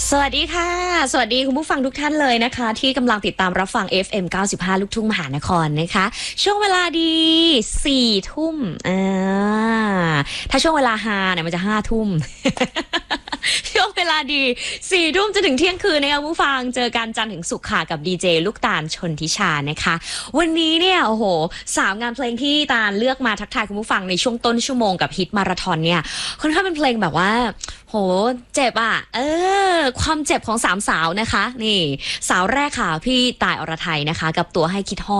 สวัสดีค่ะสวัสดีคุณผู้ฟังทุกท่านเลยนะคะที่กำลังติดตามรับฟัง FM 95ลูกทุ่งมหานครนะคะช่วงเวลาดี4ทุ่มถ้าช่วงเวลาฮาเนี่ยมันจะ5ทุ่ม ช่วงเวลาดี4ทุ่มจะถึงเที่ยงคืนนะคะผู้ฟังเจอกันจันทร์ถึงศุกร์ค่ะกับดีเจลูกตาลชนทิชานะคะวันนี้เนี่ยโอ้โห3งานเพลงที่ตาลเลือกมาทักทายคุณผู้ฟังในช่วงต้นชั่วโมงกับฮิตมาราธอนเนี่ยค่อนข้างเป็นเพลงแบบว่าโหเจ็บอ่ะความเจ็บของ3สาวนะคะนี่สาวแรกค่ะพี่ต่ายอรไทยนะคะกับตัวให้คิดฮอด